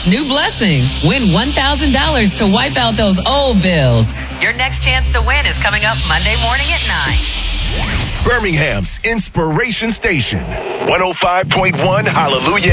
new blessings. Win $1,000 to wipe out those old bills. Your next chance to win is coming up Monday morning at 9. Birmingham's Inspiration Station, 105.1 Hallelujah.